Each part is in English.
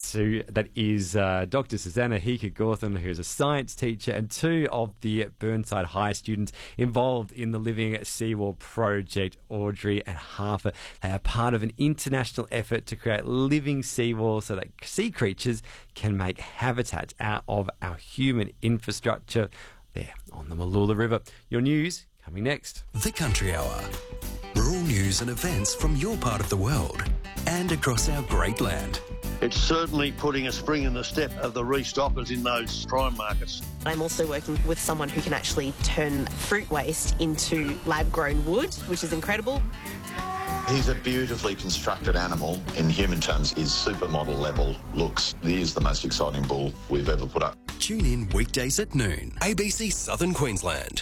that is Dr. Susanna Hika-Gawtham, who is a science teacher, and two of the Burnside High students involved in the Living Seawall project, Audrey and Harper. They are part of an international effort to create living seawalls so that sea creatures can make habitats out of our human infrastructure there on the Mooloolah River. Your news coming next. The Country Hour. Rural news and events from your part of the world and across our great land. It's certainly putting a spring in the step of the restockers in those prime markets. I'm also working with someone who can actually turn fruit waste into lab-grown wood, which is incredible. He's a beautifully constructed animal. In human terms, his supermodel level looks. He is the most exciting bull we've ever put up. Tune in weekdays at noon. ABC Southern Queensland.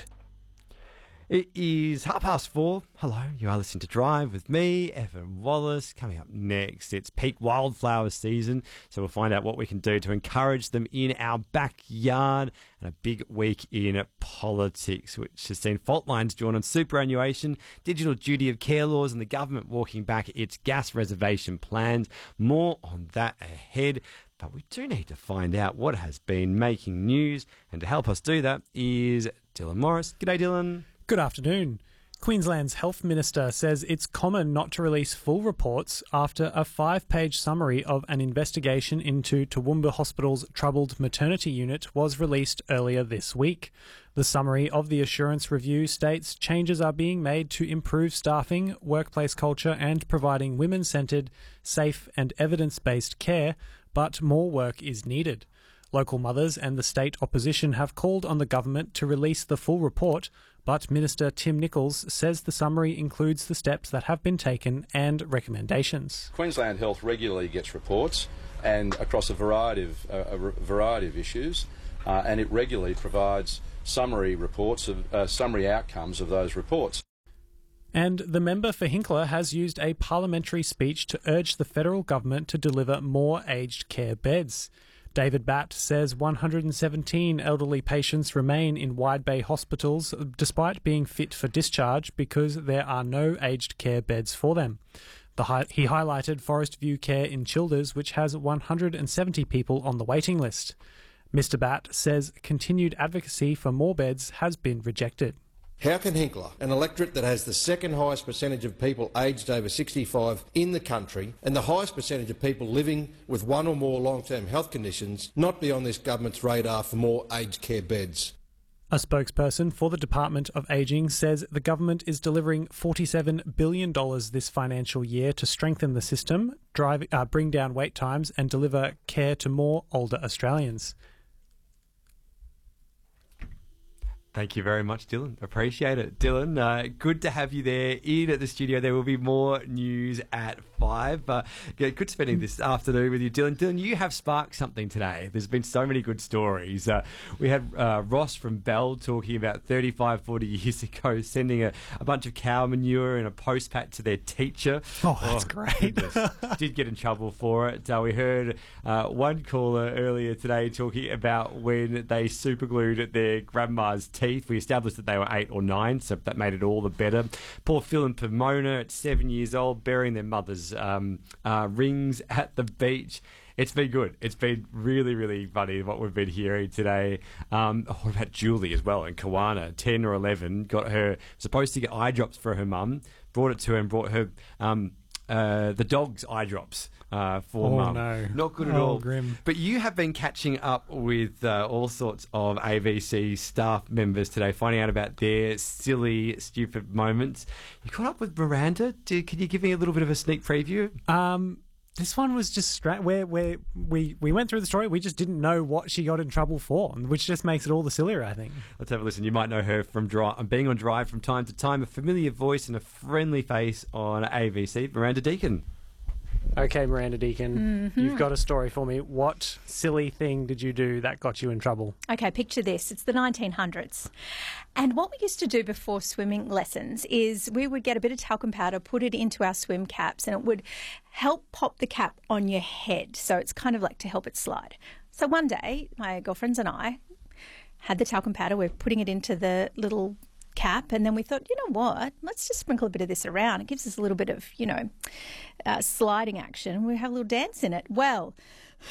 It is 4:30. Hello, you are listening to Drive with me, Evan Wallace. Coming up next, it's peak wildflower season, so we'll find out what we can do to encourage them in our backyard, and a big week in politics, which has seen fault lines drawn on superannuation, digital duty of care laws, and the government walking back its gas reservation plans. More on that ahead. But we do need to find out what has been making news, and to help us do that is Dylan Morris. G'day, Dylan. Good afternoon. Queensland's Health Minister says it's common not to release full reports after a 5-page summary of an investigation into Toowoomba Hospital's troubled maternity unit was released earlier this week. The summary of the assurance review states changes are being made to improve staffing, workplace culture and providing women-centred, safe and evidence-based care, but more work is needed. Local mothers and the state opposition have called on the government to release the full report, but Minister Tim Nicholls says the summary includes the steps that have been taken and recommendations. Queensland Health regularly gets reports and across a variety of issues, and it regularly provides summary reports of summary outcomes of those reports. And the member for Hinkler has used a parliamentary speech to urge the federal government to deliver more aged care beds. David Batt says 117 elderly patients remain in Wide Bay hospitals despite being fit for discharge because there are no aged care beds for them. He highlighted Forest View Care in Childers, which has 170 people on the waiting list. Mr Batt says continued advocacy for more beds has been rejected. How can Hinkler, an electorate that has the second highest percentage of people aged over 65 in the country and the highest percentage of people living with one or more long-term health conditions, not be on this government's radar for more aged care beds? A spokesperson for the Department of Ageing says the government is delivering $47 billion this financial year to strengthen the system, bring down wait times and deliver care to more older Australians. Thank you very much, Dylan. Appreciate it. Dylan, good to have you there in at the studio. There will be more news at 5. Good spending this afternoon with you, Dylan. Dylan, you have sparked something today. There's been so many good stories. We had Ross from Bell talking about 35, 40 years ago sending a bunch of cow manure in a post pack to their teacher. Oh, that's great. Did get in trouble for it. We heard one caller earlier today talking about when they superglued their grandma's teeth. We established that they were 8 or 9, so that made it all the better. Poor Phil and Pomona at 7 years old, burying their mother's rings at the beach. It's been good. It's been really, really funny what we've been hearing today. What about Julie as well in Kawana, 10 or 11, got her supposed to get eye drops for her mum, brought it to her and brought her the dog's eye drops for mum. No. Not good at all. Grim. But you have been catching up with all sorts of AVC staff members today, finding out about their silly, stupid moments. You caught up with Miranda. Can you give me a little bit of a sneak preview? This one was just where we went through the story. We just didn't know what she got in trouble for, which just makes it all the sillier, I think. Let's have a listen. You might know her from being on Drive from time to time, a familiar voice and a friendly face on AVC, Miranda Deacon. Okay, Miranda Deacon, you've got a story for me. What silly thing did you do that got you in trouble? Okay, picture this. It's the 1900s. And what we used to do before swimming lessons is we would get a bit of talcum powder, put it into our swim caps, and it would help pop the cap on your head. So it's kind of like to help it slide. So one day, my girlfriends and I had the talcum powder. We're putting it into the little cap, and then we thought, you know what, let's just sprinkle a bit of this around. It gives us a little bit of, sliding action. We have a little dance in it. Well,